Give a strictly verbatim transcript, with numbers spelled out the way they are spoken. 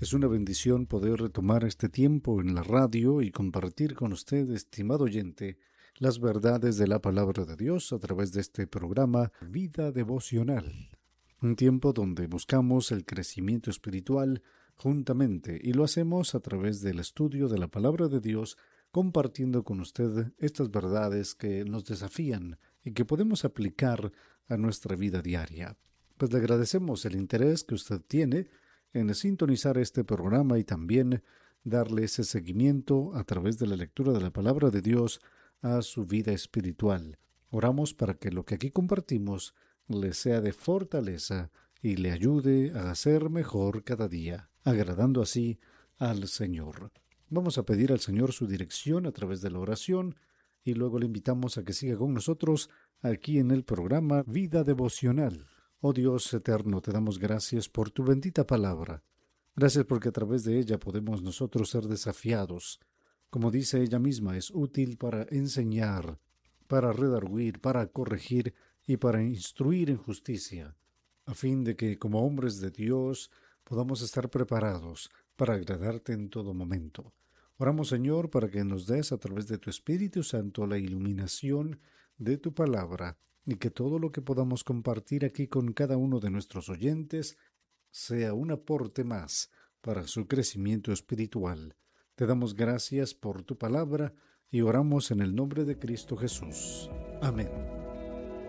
Es una bendición poder retomar este tiempo en la radio y compartir con usted, estimado oyente, las verdades de la palabra de Dios a través de este programa Vida Devocional. Un tiempo donde buscamos el crecimiento espiritual juntamente y lo hacemos a través del estudio de la palabra de Dios, compartiendo con usted estas verdades que nos desafían y que podemos aplicar a nuestra vida diaria. Pues le agradecemos el interés que usted tiene en sintonizar este programa y también darle ese seguimiento a través de la lectura de la palabra de Dios a su vida espiritual. Oramos para que lo que aquí compartimos le sea de fortaleza y le ayude a ser mejor cada día, agradando así al Señor. Vamos a pedir al Señor su dirección a través de la oración y luego le invitamos a que siga con nosotros aquí en el programa Vida Devocional. Oh Dios eterno, te damos gracias por tu bendita palabra. Gracias porque a través de ella podemos nosotros ser desafiados. Como dice ella misma, es útil para enseñar, para redarguir, para corregir y para instruir en justicia, a fin de que como hombres de Dios podamos estar preparados para agradarte en todo momento. Oramos, Señor, para que nos des a través de tu Espíritu Santo la iluminación de tu palabra, y que todo lo que podamos compartir aquí con cada uno de nuestros oyentes sea un aporte más para su crecimiento espiritual. Te damos gracias por tu palabra y oramos en el nombre de Cristo Jesús. Amén.